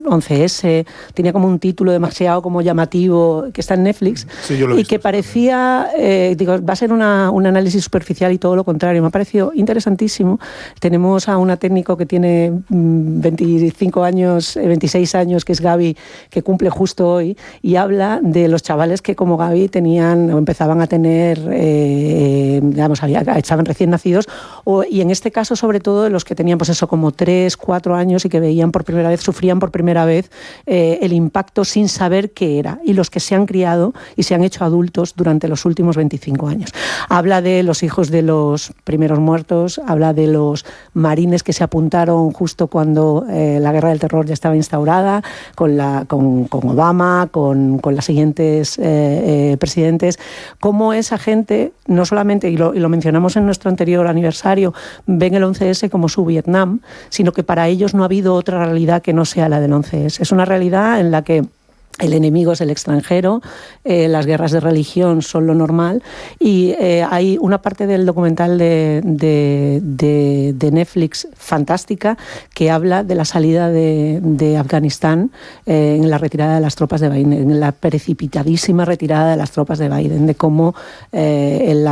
11S, tenía como un título demasiado como llamativo, que está en Netflix, sí, yo lo he visto, y que parecía, va a ser un análisis superficial y todo lo contrario. Me ha parecido interesantísimo. Tenemos a una técnico que tiene 25 años, 26 años, que es Gaby, que cumple justo hoy, y habla de los chavales que como Gaby tenían o empezaban a tener, estaban recién nacidos, y en este caso sobre todo de los que tenían pues eso como 3, 4 años y que veían por primera vez, sufrían por primera vez el impacto sin saber qué era, y los que se han criado y se han hecho adultos durante los últimos 25 años. Habla de los hijos de los primeros muertos, habla de los marines que se apuntaron justo cuando la guerra del terror ya estaba instaurada, con Obama, con las siguientes presidentes, cómo esa gente, no solamente, y lo mencionamos en nuestro anterior aniversario, ven el 11S como su Vietnam, sino que para ellos no ha habido otra realidad que no sea la del 11S. Es una realidad en la que el enemigo es el extranjero, las guerras de religión son lo normal, y hay una parte del documental de Netflix fantástica que habla de la salida de Afganistán en la retirada de las tropas de Biden, en la precipitadísima retirada de las tropas de Biden, de cómo el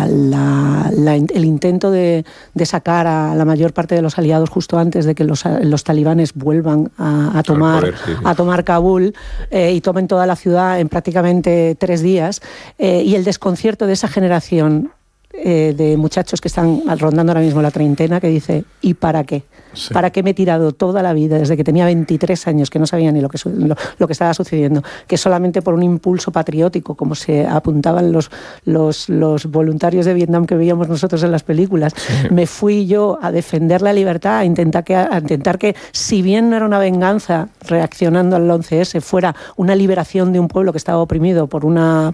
intento de sacar a la mayor parte de los aliados justo antes de que los talibanes vuelvan a tomar Kabul, y tomen toda la ciudad en prácticamente 3 días, y el desconcierto de esa generación de muchachos que están rondando ahora mismo la treintena, que dice, ¿y para qué? Sí. ¿Para qué me he tirado toda la vida, desde que tenía 23 años, que no sabía ni lo que estaba sucediendo, que solamente por un impulso patriótico, como se apuntaban los voluntarios de Vietnam que veíamos nosotros en las películas, sí, me fui yo a defender la libertad, a intentar que, si bien no era una venganza reaccionando al 11S, fuera una liberación de un pueblo que estaba oprimido por un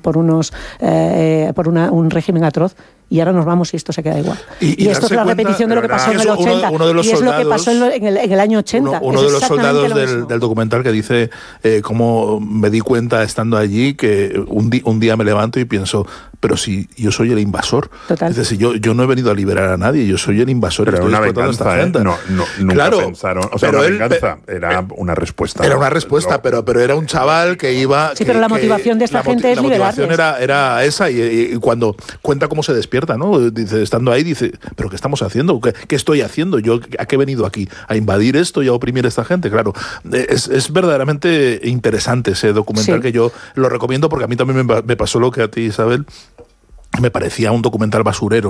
régimen atroz? Y ahora nos vamos y esto se queda igual. Y esto es la repetición de lo que pasó en el 80. Y es lo que pasó en el año 80. Uno de los soldados del documental que dice cómo me di cuenta estando allí que un día me levanto y pienso, pero si yo soy el invasor. Total. Es decir, yo no he venido a liberar a nadie, yo soy el invasor. Pero era una venganza, nunca claro, pensaron. O sea, una venganza, era una respuesta. Era una respuesta, pero era un chaval que iba... Sí, pero la motivación de esta gente es liberarles. La motivación era esa, y cuando cuenta cómo se despierta, ¿no? Dice, estando ahí, dice, ¿pero qué estamos haciendo? ¿Qué estoy haciendo? ¿Yo a qué he venido aquí? ¿A invadir esto y a oprimir a esta gente? Claro, es verdaderamente interesante ese documental, sí, que yo lo recomiendo, porque a mí también me pasó lo que a ti, Isabel. Me parecía un documental basurero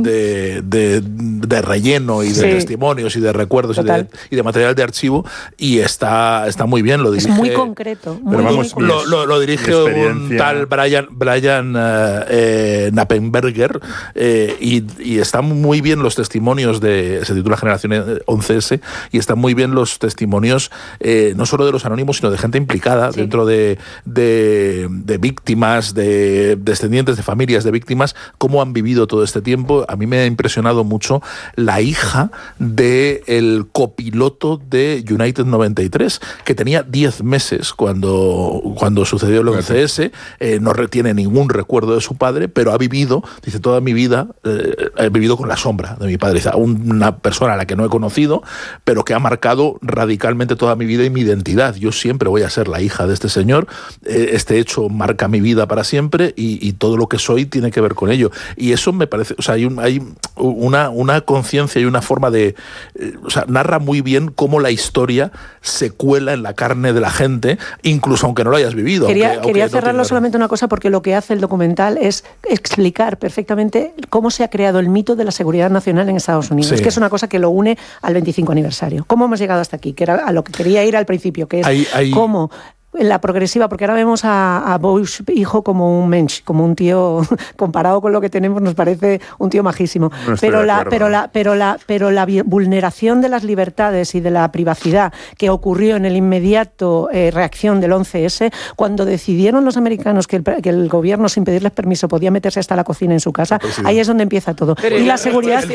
de relleno y de testimonios y de recuerdos y de material de archivo, y está muy bien, lo dirige. Es muy concreto. Pero vamos, lo dirige un tal Brian Knappenberger, y están muy bien los testimonios se titula Generación 11S, y están muy bien los testimonios no solo de los anónimos, sino de gente implicada dentro de víctimas, de descendientes de familias de víctimas, cómo han vivido todo este tiempo. A mí me ha impresionado mucho la hija del copiloto de United 93, que tenía 10 meses cuando sucedió el 11S, no retiene ningún recuerdo de su padre, pero ha vivido, dice, toda mi vida he vivido con la sombra de mi padre. Dice, una persona a la que no he conocido, pero que ha marcado radicalmente toda mi vida y mi identidad. Yo siempre voy a ser la hija de este señor, este hecho marca mi vida para siempre, y todo lo que soy tiene que ver con ello. Y eso me parece, o sea, hay una conciencia y una forma de, o sea, narra muy bien cómo la historia se cuela en la carne de la gente, incluso aunque no lo hayas vivido. Quería cerrarlo solamente una cosa, porque lo que hace el documental es explicar perfectamente cómo se ha creado el mito de la seguridad nacional en Estados Unidos, que es una cosa que lo une al 25 aniversario. ¿Cómo hemos llegado hasta aquí? Que era a lo que quería ir al principio, que es cómo la progresiva, porque ahora vemos a Bush hijo como un mensch, como un tío, comparado con lo que tenemos nos parece un tío majísimo, pero la vulneración de las libertades y de la privacidad que ocurrió en el inmediato reacción del 11S, cuando decidieron los americanos que el gobierno, sin pedirles permiso, podía meterse hasta la cocina en su casa, ahí es donde empieza todo. Pero y la seguridad,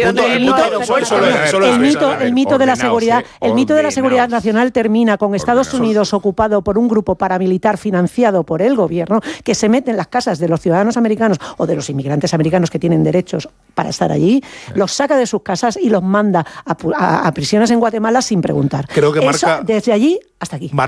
el mito de la seguridad nacional termina con Estados Unidos ocupado por un grupo grupo paramilitar financiado por el gobierno que se mete en las casas de los ciudadanos americanos o de los inmigrantes americanos que tienen derechos para estar allí, los saca de sus casas y los manda a prisiones en Guatemala sin preguntar. Creo que desde allí hasta aquí.